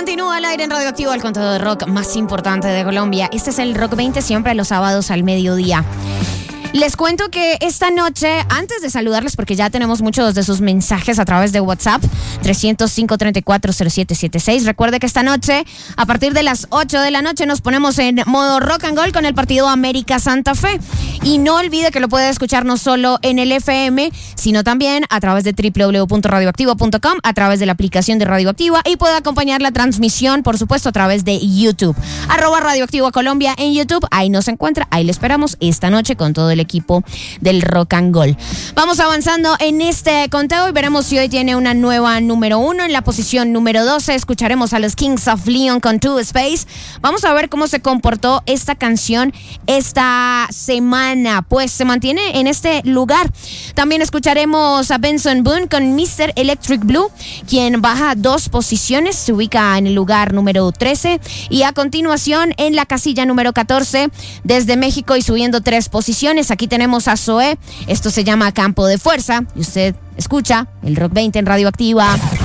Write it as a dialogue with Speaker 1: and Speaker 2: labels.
Speaker 1: Continúa al aire en Radioactivo, el contenido de rock más importante de Colombia. Este es el Rock 20, siempre los sábados al mediodía. Les cuento que esta noche, antes de saludarles, porque ya tenemos muchos de sus mensajes a través de WhatsApp, 305-340776. Recuerde que esta noche, a partir de las 8 de la noche, nos ponemos en modo rock and roll con el partido América Santa Fe. Y no olvide que lo puede escuchar no solo en el FM, sino también a través de www.radioactivo.com, a través de la aplicación de Radioactiva, y puede acompañar la transmisión, por supuesto, a través de YouTube. @Radioactivo Colombia en YouTube, ahí nos encuentra, ahí le esperamos esta noche con todo el equipo del Rock and Roll. Vamos avanzando en este conteo y veremos si hoy tiene una nueva número 1. En la posición número 12 escucharemos a los Kings of Leon con To Space. Vamos a ver cómo se comportó esta canción esta semana, pues se mantiene en este lugar. También escucharemos a Benson Boone con Mr. Electric Blue, quien baja 2 posiciones, se ubica en el lugar número 13, y a continuación en la casilla número 14, desde México y subiendo 3 posiciones, aquí tenemos a Zoé. Esto se llama Campo de Fuerza y usted escucha el Rock 20 en Radioactiva.